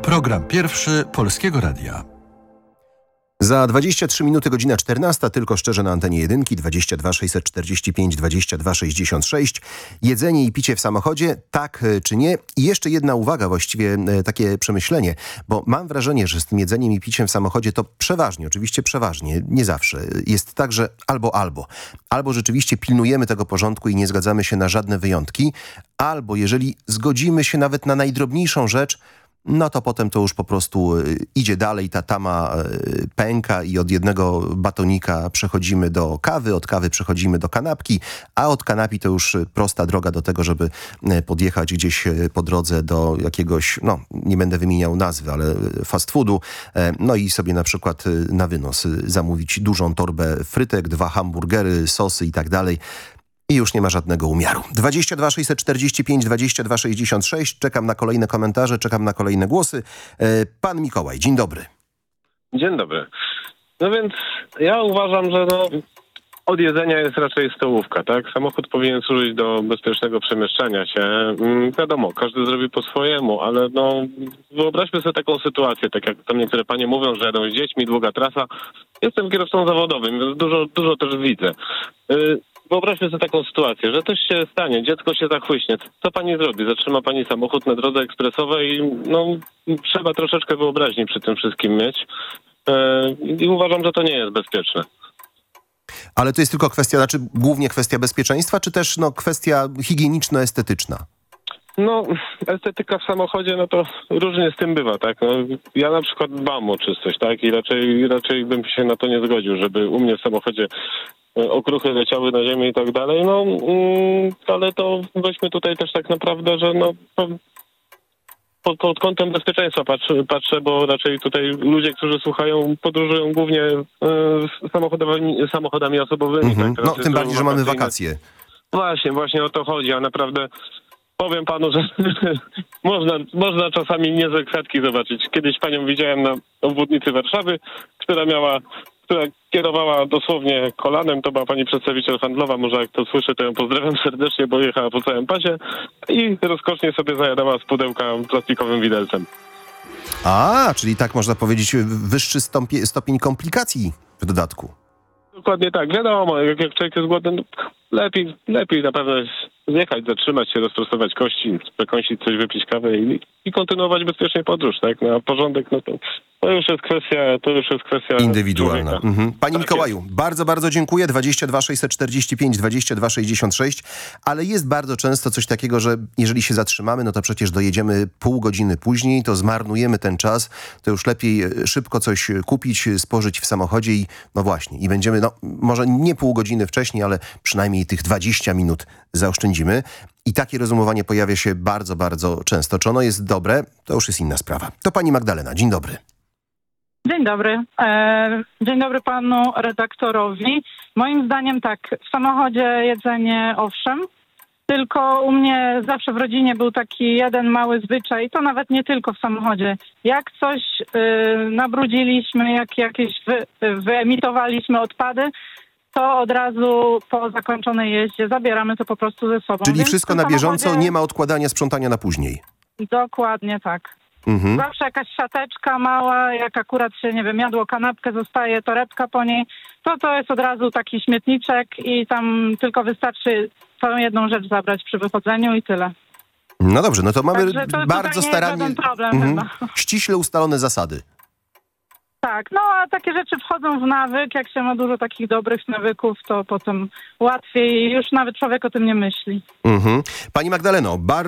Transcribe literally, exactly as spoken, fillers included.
Program pierwszy Polskiego Radia. Za dwadzieścia trzy minuty, godzina czternasta, tylko szczerze na antenie jedynki, dwadzieścia dwa sześćset czterdzieści pięć dwadzieścia dwa sześćdziesiąt sześć. Jedzenie i picie w samochodzie, tak czy nie? I jeszcze jedna uwaga, właściwie e, takie przemyślenie, bo mam wrażenie, że z tym jedzeniem i piciem w samochodzie to przeważnie, oczywiście przeważnie, nie zawsze, jest tak, że albo, albo. Albo rzeczywiście pilnujemy tego porządku i nie zgadzamy się na żadne wyjątki, albo jeżeli zgodzimy się nawet na najdrobniejszą rzecz, no to potem to już po prostu idzie dalej, ta tama pęka i od jednego batonika przechodzimy do kawy, od kawy przechodzimy do kanapki, a od kanapki to już prosta droga do tego, żeby podjechać gdzieś po drodze do jakiegoś, no nie będę wymieniał nazwy, ale fast foodu, no i sobie na przykład na wynos zamówić dużą torbę frytek, dwa hamburgery, sosy i tak dalej. I już nie ma żadnego umiaru. dwadzieścia dwa sześćset czterdzieści pięć dwadzieścia dwa sześćdziesiąt sześć. Czekam na kolejne komentarze, czekam na kolejne głosy. Pan Mikołaj, dzień dobry. Dzień dobry. No więc ja uważam, że no, od jedzenia jest raczej stołówka, tak? Samochód powinien służyć do bezpiecznego przemieszczania się. Hmm, wiadomo, każdy zrobi po swojemu, ale no wyobraźmy sobie taką sytuację, tak jak tam niektóre panie mówią, że jadą z dziećmi, długa trasa. Jestem kierowcą zawodowym, więc dużo, dużo też widzę. Yy, Wyobraźmy sobie taką sytuację, że coś się stanie, dziecko się zachłyśnie. Co pani zrobi? Zatrzyma pani samochód na drodze ekspresowej i no, trzeba troszeczkę wyobraźni przy tym wszystkim mieć. Yy, I uważam, że to nie jest bezpieczne. Ale to jest tylko kwestia, znaczy głównie kwestia bezpieczeństwa, czy też no, kwestia higieniczno-estetyczna? No, estetyka w samochodzie, no to różnie z tym bywa, tak? No, ja na przykład dbam o czystość, tak? I raczej, raczej bym się na to nie zgodził, żeby u mnie w samochodzie okruchy leciały na ziemię i tak dalej. No, mm, ale to weźmy tutaj też tak naprawdę, że no... Pod, pod kątem bezpieczeństwa patrzę, patrzę, bo raczej tutaj ludzie, którzy słuchają, podróżują głównie e, samochodami, samochodami osobowymi. Mhm. Tak? No, tym bardziej, że mamy wakacje. Właśnie, właśnie o to chodzi, a naprawdę powiem panu, że można, można czasami niezłe kwiatki zobaczyć. Kiedyś panią widziałem na obwodnicy Warszawy, która miała, która kierowała dosłownie kolanem, to była pani przedstawiciel handlowa, może jak to słyszy, to ją pozdrawiam serdecznie, bo jechała po całym pasie i rozkosznie sobie zajadała z pudełka plastikowym widelcem. A, czyli tak można powiedzieć, wyższy stopie, stopień komplikacji w dodatku. Dokładnie tak. Wiadomo, jak, jak człowiek jest głodny, no, lepiej, lepiej na pewno jest zjechać, zatrzymać się, rozprostować kości, przekąsić coś, wypić kawę i, i kontynuować bezpiecznie podróż, tak? No, a porządek, no to, to już jest kwestia, to już jest kwestia indywidualna. Mhm. Panie tak Mikołaju, jest. bardzo, bardzo dziękuję. dwadzieścia dwa sześćset czterdzieści pięć dwadzieścia dwa sześćdziesiąt sześć, ale jest bardzo często coś takiego, że jeżeli się zatrzymamy, no to przecież dojedziemy pół godziny później, to zmarnujemy ten czas, to już lepiej szybko coś kupić, spożyć w samochodzie i no właśnie, i będziemy, no może nie pół godziny wcześniej, ale przynajmniej tych dwadzieścia minut zaoszczędzimy. I takie rozumowanie pojawia się bardzo, bardzo często. Czy ono jest dobre? To już jest inna sprawa. To pani Magdalena. Dzień dobry. Dzień dobry. E, dzień dobry panu redaktorowi. Moim zdaniem tak, w samochodzie jedzenie owszem, tylko u mnie zawsze w rodzinie był taki jeden mały zwyczaj, to nawet nie tylko w samochodzie. Jak coś y, nabrudziliśmy, jak jakieś wy, wyemitowaliśmy odpady, to od razu po zakończonej jeździe zabieramy to po prostu ze sobą. Czyli Więc wszystko w na bieżąco, samochodzie... nie ma odkładania, sprzątania na później. Dokładnie tak. Mhm. Zawsze jakaś siateczka mała, jak akurat się, nie wiem, jadło kanapkę, zostaje torebka po niej, to to jest od razu taki śmietniczek i tam tylko wystarczy tą jedną rzecz zabrać przy wychodzeniu i tyle. No dobrze, no to mamy Także to bardzo nie starannie, jest problem mhm, chyba. ściśle ustalone zasady. Tak, no a takie rzeczy wchodzą w nawyk, jak się ma dużo takich dobrych nawyków, to potem łatwiej, już nawet człowiek o tym nie myśli. Mhm. Pani Magdaleno, bardzo